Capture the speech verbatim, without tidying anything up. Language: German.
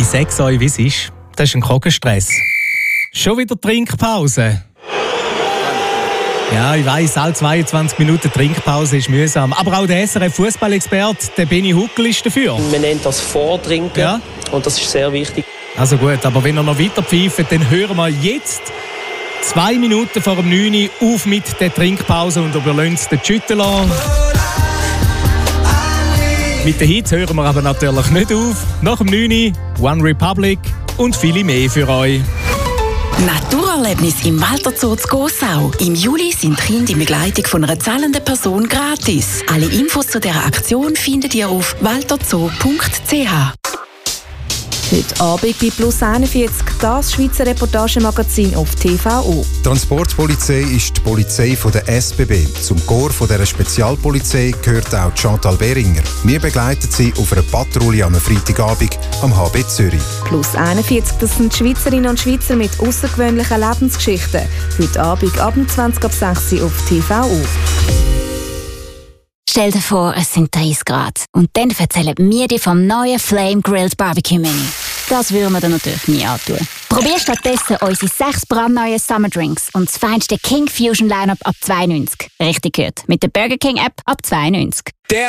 Ich sag's euch, wie es ist. Das ist ein Kogenstress. Schon wieder Trinkpause. Ja, ich weiss, alle zweiundzwanzig Minuten Trinkpause ist mühsam. Aber auch der S R F-Fußballexperte, der Benny Huckel, ist dafür. Man nennt das Vortrinken, ja. Und das ist sehr wichtig. Also gut, aber wenn er noch weiter pfeift, dann hören wir jetzt zwei Minuten vor dem neun Uhr auf mit der Trinkpause und überlassen es den Schüttler. Mit den Hits hören wir aber natürlich nicht auf. Nach dem neun Uhr One Republic und viele mehr für euch. Naturerlebnis im Walterzoo zu Gossau. Im Juli sind Kinder in Begleitung von einer zahlenden Person gratis. Alle Infos zu dieser Aktion findet ihr auf walterzoo punkt c h. Heute Abend bei Plus einundvierzig, das Schweizer Reportagemagazin auf T V O. Die Transportpolizei ist die Polizei von der S B B. Zum Korps von dieser Spezialpolizei gehört auch Chantal Behringer. Wir begleiten sie auf einer Patrouille am Freitagabend am H B Zürich. Plus einundvierzig, das sind Schweizerinnen und Schweizer mit außergewöhnlichen Lebensgeschichten. Heute Abend ab zwanzig ab sechs Uhr auf T V O. Stell dir vor, es sind dreißig Grad. Und dann erzählen wir dir vom neuen Flame Grilled Barbecue Menü. Das würden wir dir natürlich nie antun. Probier stattdessen unsere sechs brandneuen Summer Drinks und das feinste King Fusion Lineup ab zwei neunzig. Richtig gehört. Mit der Burger King App ab zwei neunzig.